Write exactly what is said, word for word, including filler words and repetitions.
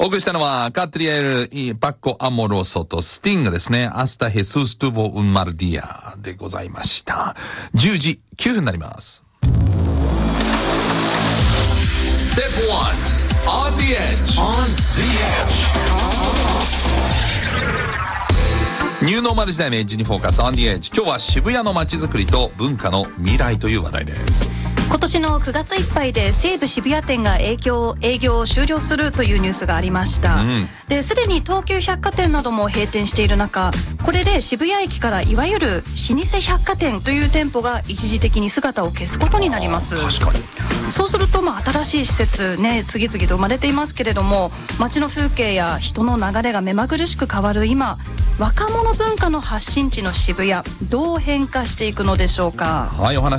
お送りしたのはカトリエル・パッコ・アモロソとスティングですね。アスタ・ヘスス・トゥボ・ウン・マルディアでございました。じゅうじきゅうふんになります。ステップワン On the Edge On the Edge ニューノーマル時代のエッジにフォーカス On the Edge。 今日は渋谷の街づくりと文化の未来という話題です。 今年のくがついっぱいで西武渋谷店が営業、営業を終了するというニュースがありました、うん、ですでに東急百貨店なども閉店している中、これで渋谷駅からいわゆる老舗百貨店という店舗が一時的に姿を消すことになります。 確かに。 そうすると、まあ、新しい施設ね次々と生まれていますけれども、街の風景や人の流れが目まぐるしく変わる今、若者文化の発信地の渋谷、どう変化していくのでしょうか。 はい、お話